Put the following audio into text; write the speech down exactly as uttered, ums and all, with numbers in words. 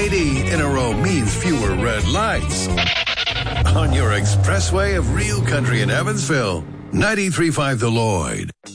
eighty in a row means fewer red lights on your expressway of real country in Evansville. ninety-three point five The Lloyd.